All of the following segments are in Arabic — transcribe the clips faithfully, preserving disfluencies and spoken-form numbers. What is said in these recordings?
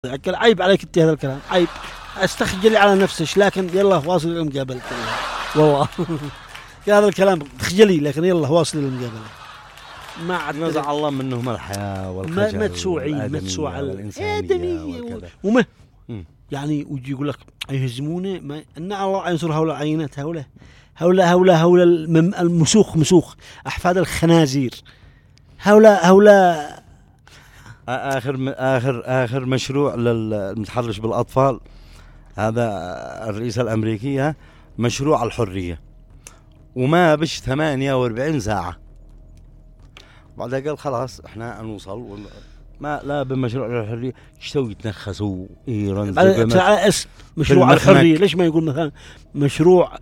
عيب عليك انت هذا الكلام، عيب. استخجلي على نفسك، لكن يلا واصل المقابلة والله. هذا الكلام تخجلي، لكن يلا واصل المقابلة. ما عاد نزع الله منهم الحياة والخجل ما تسوعي ما تسوع الإنسانية وما يعني ويجي يقول لك يهزمونه، ما ان الله ينصر هؤلاء العينات، هؤلاء هؤلاء هؤلاء هؤلاء المسوخ مسوخ أحفاد الخنازير، هؤلاء هؤلاء آخر آخر آخر مشروع للمتحرش بالأطفال هذا الرئيسة الأمريكية، مشروع الحرية، وما بش ثمانية وأربعين ساعة بعدها قال خلاص احنا نوصل ما لا بمشروع الحرية. اشتوا يتنخسوا ايران على اسم مشروع الحرية. ليش ما يقول مثلا مشروع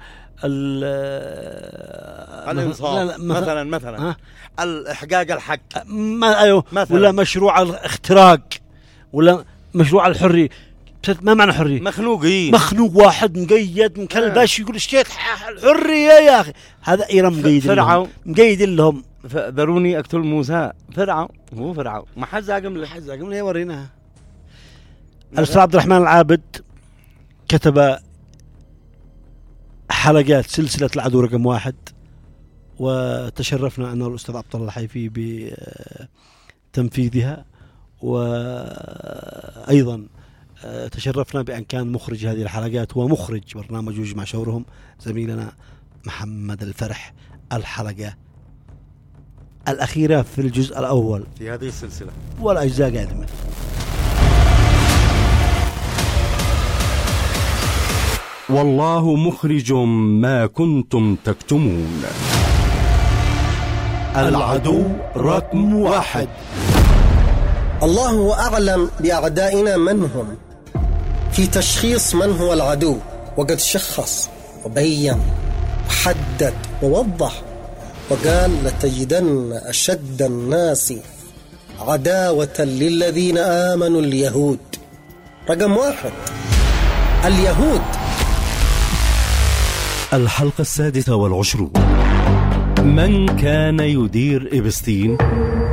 الانصاف مثلا مثلا الاحقاق الحق ما ايوه مثلاً. ولا مشروع الاختراق، ولا مشروع الحرية. ما معنى حرية؟ مخنوقين، مخنوق واحد مقيد مكلبش يقول اشتيت الحرية يا اخي. هذا ايران مقيد فرعون مقيد لهم. ذروني اقتل موسى. فرعون مو فرعون، ما حد زاقم له، حد زاقم له يورينا. الأستاذ عبد الرحمن العابد كتب حلقات سلسلة العدو رقم واحد، وتشرفنا أن الأستاذ عبد الله الحيفي بتنفيذها، وأيضا تشرفنا بأن كان مخرج هذه الحلقات ومخرج برنامج وجمع شورهم زميلنا محمد الفرح. الحلقة الأخيرة في الجزء الأول في هذه السلسلة والأجزاء قادمة. والله مخرج ما كنتم تكتمون. العدو رقم واحد. الله أعلم بأعدائنا من هم، في تشخيص من هو العدو، وقد شخص وبين وحدد ووضح وقال لتجدن أشد الناس عداوة للذين آمنوا اليهود. رقم واحد اليهود. الحلقة السادسة والعشرون. من كان يدير إبستين؟